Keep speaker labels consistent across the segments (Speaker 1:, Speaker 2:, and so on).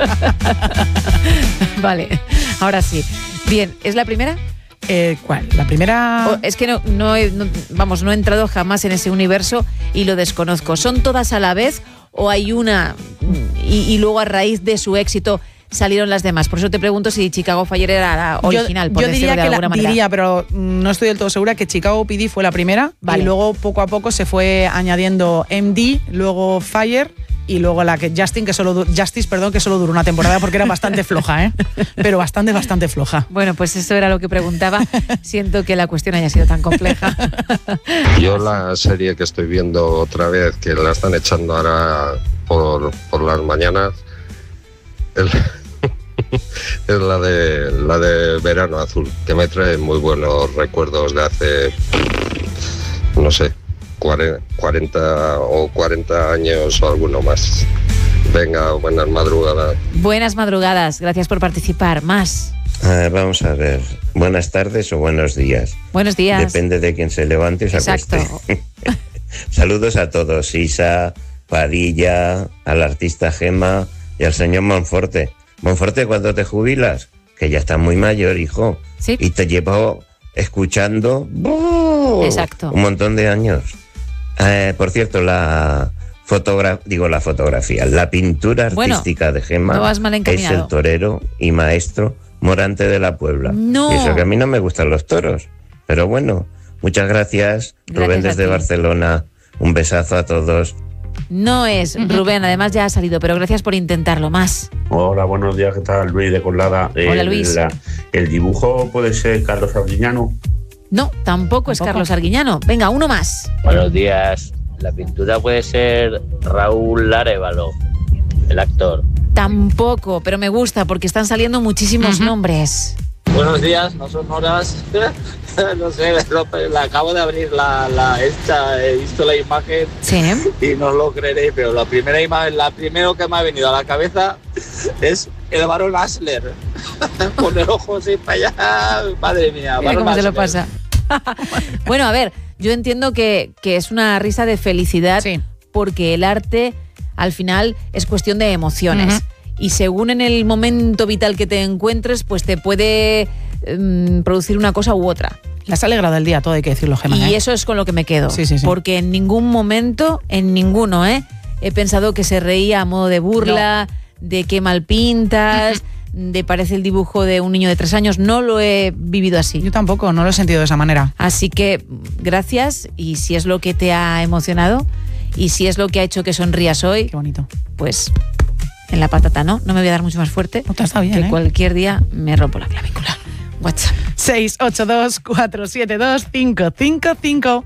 Speaker 1: Vale, ahora sí. Bien, ¿es la primera?
Speaker 2: ¿Cuál? ¿La primera?
Speaker 1: Es que no he entrado jamás en ese universo y lo desconozco. ¿Son todas a la vez o hay una y luego a raíz de su éxito salieron las demás? Por eso te pregunto si Chicago Fire era la original.
Speaker 2: Yo diría que pero no estoy del todo segura que Chicago PD fue la primera, vale. Y luego poco a poco se fue añadiendo MD, luego Fire y luego la que Justice, que solo duró una temporada porque era bastante floja, pero bastante floja.
Speaker 1: Bueno, pues eso era lo que preguntaba. Siento que la cuestión haya sido tan compleja.
Speaker 3: Yo la serie que estoy viendo otra vez, que la están echando ahora por las mañanas, es la de Verano Azul, que me trae muy buenos recuerdos de hace, no sé, 40 años o alguno más. Venga, buenas madrugadas.
Speaker 1: Buenas madrugadas, gracias por participar. Más.
Speaker 4: Vamos a ver, buenas tardes o buenos días.
Speaker 1: Buenos días.
Speaker 4: Depende de quién se levante y se acueste. Saludos a todos, Isa, Padilla, al artista Gema y al señor Monforte. Monforte, ¿cuándo te jubilas? Que ya estás muy mayor, hijo.
Speaker 1: Sí.
Speaker 4: Y te llevo escuchando
Speaker 1: exacto.
Speaker 4: Un montón de años. Por cierto, la fotografía, la pintura artística de Gema
Speaker 1: no vas mal encaminado.
Speaker 4: Es el torero y maestro Morante de la Puebla.
Speaker 1: No.
Speaker 4: Y eso que a mí no me gustan los toros. Pero bueno, muchas gracias Rubén desde Barcelona. Un besazo a todos.
Speaker 1: No es Rubén, además ya ha salido, pero gracias por intentarlo. Más.
Speaker 5: Hola, buenos días, ¿qué tal? Luis de Colada.
Speaker 1: Hola, Luis.
Speaker 5: ¿El dibujo puede ser Carlos Arguiñano?
Speaker 1: No, tampoco es Carlos Arguiñano. Venga, uno más.
Speaker 6: Buenos días. La pintura puede ser Raúl Arévalo, el actor.
Speaker 1: Tampoco, pero me gusta porque están saliendo muchísimos nombres.
Speaker 6: Buenos días, no son horas. No sé, la acabo de abrir he visto la imagen.
Speaker 1: Sí.
Speaker 6: Y no lo creeré, pero la primero que me ha venido a la cabeza es el Barón Asler. Con el ojo así para allá, madre mía.
Speaker 1: Mira cómo se lo pasa. Bueno, a ver, yo entiendo que es una risa de felicidad, sí, porque el arte al final es cuestión de emociones. Y según en el momento vital que te encuentres, pues te puede producir una cosa u otra.
Speaker 2: Le has alegrado el día todo, hay que decirlo, Gemma.
Speaker 1: Y eso es con lo que me quedo.
Speaker 2: Sí.
Speaker 1: Porque en ningún momento, en ninguno, he pensado que se reía a modo de burla, de qué mal pintas, de parece el dibujo de un niño de 3 años. No lo he vivido así.
Speaker 2: Yo tampoco, no lo he sentido de esa manera.
Speaker 1: Así que gracias, y si es lo que te ha emocionado y si es lo que ha hecho que sonrías hoy,
Speaker 2: qué bonito,
Speaker 1: pues en la patata no me voy a dar mucho más fuerte.
Speaker 2: No, está bien,
Speaker 1: que cualquier día me rompo la clavícula. WhatsApp
Speaker 2: 682-472-555.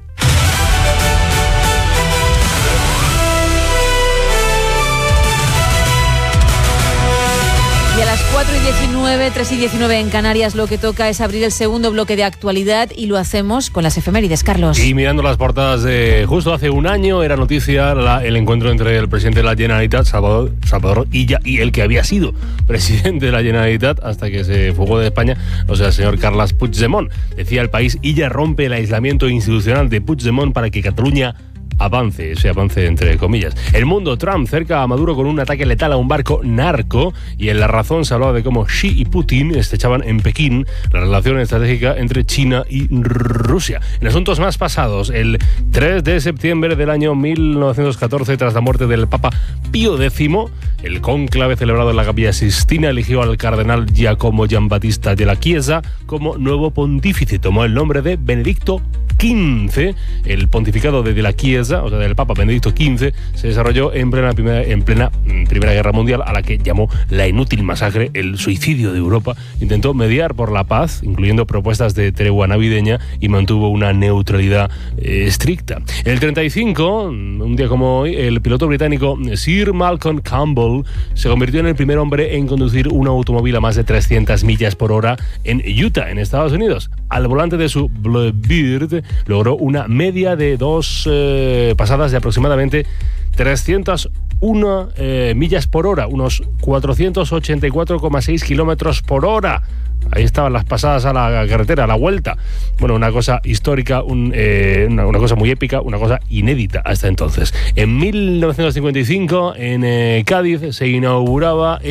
Speaker 1: Y a las 4:19, 3:19 en Canarias, lo que toca es abrir el segundo bloque de actualidad y lo hacemos con las efemérides, Carlos.
Speaker 7: Y mirando las portadas de justo hace un año, era noticia el encuentro entre el presidente de la Generalitat, Salvador Illa, y el que había sido presidente de la Generalitat hasta que se fugó de España, o sea, el señor Carles Puigdemont. Decía el País, Illa rompe el aislamiento institucional de Puigdemont para que Cataluña avance entre comillas. El Mundo, Trump cerca a Maduro con un ataque letal a un barco narco, y en La Razón se hablaba de cómo Xi y Putin estrechaban en Pekín la relación estratégica entre China y Rusia. En asuntos más pasados, el 3 de septiembre del año 1914, tras la muerte del Papa Pío X, el cónclave celebrado en la Capilla Sistina eligió al cardenal Giacomo Giambattista de la Chiesa como nuevo pontífice. Tomó el nombre de Benedicto XV. El pontificado de la Chiesa, o sea, del Papa Benedicto XV, se desarrolló en plena Primera Guerra Mundial, a la que llamó la inútil masacre, el suicidio de Europa. Intentó mediar por la paz, incluyendo propuestas de tregua navideña, y mantuvo una neutralidad estricta. En el 35, un día como hoy, el piloto británico Sir Malcolm Campbell se convirtió en el primer hombre en conducir un automóvil a más de 300 millas por hora en Utah, en Estados Unidos. Al volante de su Bluebird logró una media de 2 pasadas de aproximadamente 301 millas por hora, unos 484,6 kilómetros por hora. Ahí estaban las pasadas a la carretera, a la vuelta. Bueno, una cosa histórica, una cosa muy épica, una cosa inédita hasta entonces. En 1955, en Cádiz, se inauguraba